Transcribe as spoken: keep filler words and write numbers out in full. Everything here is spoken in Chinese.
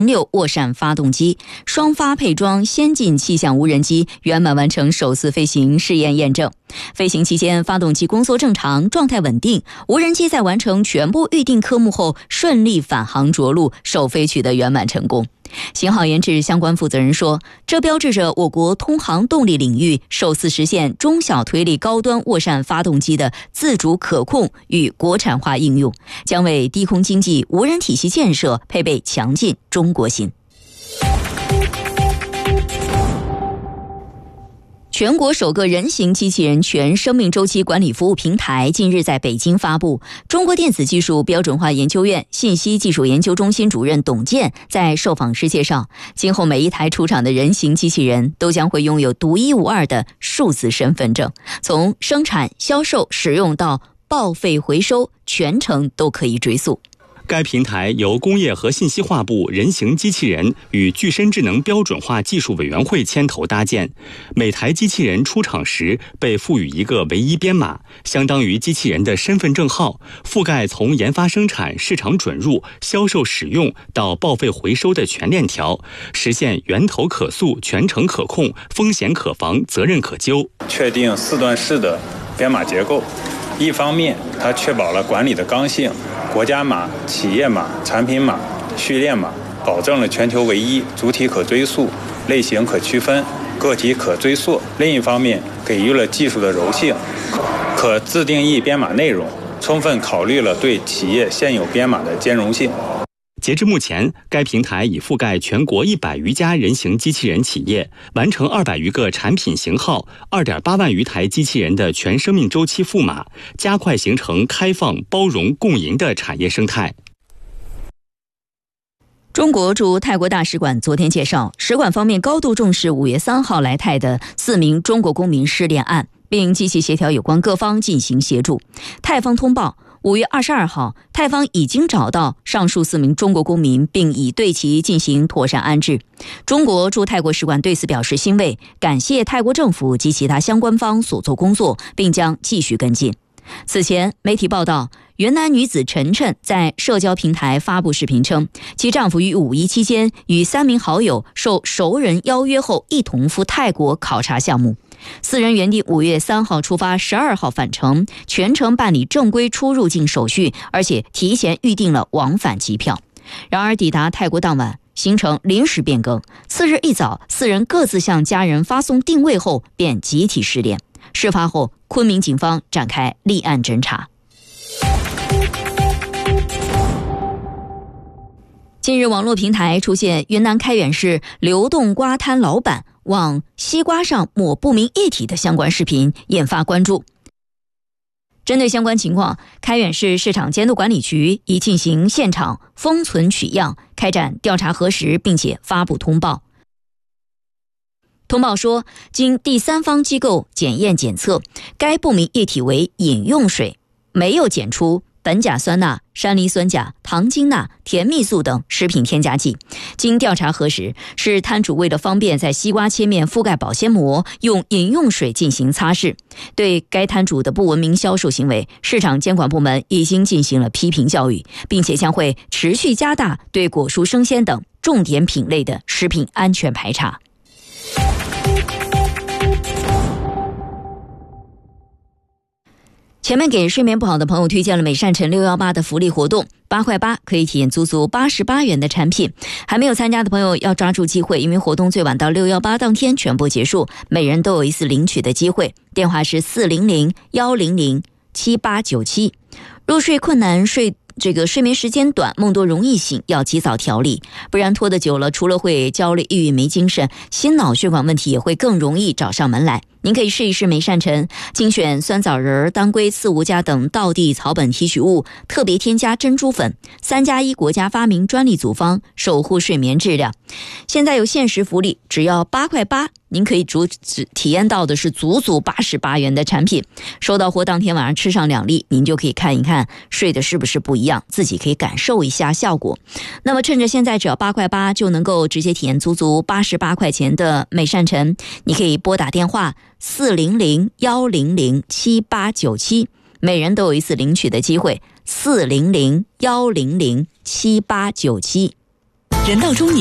六涡扇发动机，双发配装先进气象无人机圆满完成首次飞行试验验证。飞行期间，发动机工作正常，状态稳定。无人机在完成全部预定科目后，顺利返航着陆，首飞取得圆满成功。型号研制相关负责人说，这标志着我国通航动力领域首次实现中小推力高端涡扇发动机的自主可控与国产化应用，将为低空经济无人体系建设配备强劲中国心。全国首个人形机器人全生命周期管理服务平台近日在北京发布。中国电子技术标准化研究院信息技术研究中心主任董健在受访时介绍，今后每一台出厂的人形机器人都将会拥有独一无二的数字身份证，从生产、销售、使用到报废回收，全程都可以追溯。 该平台由工业和信息化部人形机器人与具身智能标准化技术委员会牵头搭建。每台机器人出厂时被赋予一个唯一编码，相当于机器人的身份证号，覆盖从研发生产、市场准入、销售使用到报废回收的全链条，实现源头可溯、全程可控、风险可防、责任可究。 确定四段式的编码结构，一方面它确保了管理的刚性，国家码、企业码、产品码、序列码，保证了全球唯一、主体可追溯、类型可区分、个体可追溯；另一方面，给予了技术的柔性，可自定义编码内容，充分考虑了对企业现有编码的兼容性。 截至目前，该平台已覆盖全国一百余家人形机器人企业，完成二百余个产品型号，二点八万余台机器人的全生命周期赋码，加快形成开放、包容、共赢的产业生态。 中国驻泰国大使馆昨天介绍，使馆方面高度重视五月三号来泰的四名中国公民失联案，并积极协调有关各方进行协助。泰方通报，五月二十二号，泰方已经找到上述四名中国公民，并已对其进行妥善安置。中国驻泰国使馆对此表示欣慰，感谢泰国政府及其他相关方所做工作，并将继续跟进。此前，媒体报道，云南女子陈陈在社交平台发布视频称，其丈夫于五一期间与三名好友受熟人邀约后，一同赴泰国考察项目。四人原定五月三号出发，十二号返程，全程办理正规出入境手续，而且提前预定了往返机票。然而抵达泰国当晚，行程临时变更。次日一早，四人各自向家人发送定位后，便集体失联。事发后，昆明警方展开立案侦查。近日，网络平台出现云南开远市流动瓜摊老板往西瓜上抹不明液体的相关视频，引发关注。针对相关情况，开远市市场监督管理局已进行现场封存取样，开展调查核实，并且发布通报。通报说，经第三方机构检验检测，该不明液体为饮用水，没有检出苯甲酸钠、山梨酸钾、糖精钠、甜蜜素等食品添加剂。经调查核实，是摊主为了方便在西瓜切面覆盖保鲜膜，用饮用水进行擦拭。对该摊主的不文明销售行为，市场监管部门已经进行了批评教育，并且将会持续加大对果蔬生鲜等重点品类的食品安全排查。前面给睡眠不好的朋友推荐了美善城六一八的福利活动，八块八可以体验足足八十八元的产品。还没有参加的朋友要抓住机会，因为活动最晚到六一八当天全部结束，每人都有一次领取的机会。电话是四零零一零零七八九七。入睡困难，睡这个睡眠时间短，梦多容易醒，要及早调理，不然拖得久了，除了会焦虑、抑郁、没精神，心脑血管问题也会更容易找上门来。您可以试一试美善晨，精选酸枣仁、当归、刺五加等道地草本提取物，特别添加珍珠粉，三加一国家发明专利组方，守护睡眠质量。现在有限时福利，只要八块八，您可以足体验到的是足足八十八元的产品。收到货当天晚上吃上两粒，您就可以看一看睡的是不是不一样，自己可以感受一下效果。那么趁着现在只要八块八就能够直接体验足足八十八块钱的美善晨，你可以拨打电话四零零一零零七八九七，每人都有一次领取的机会。四零零一零零七八九七。 人到中年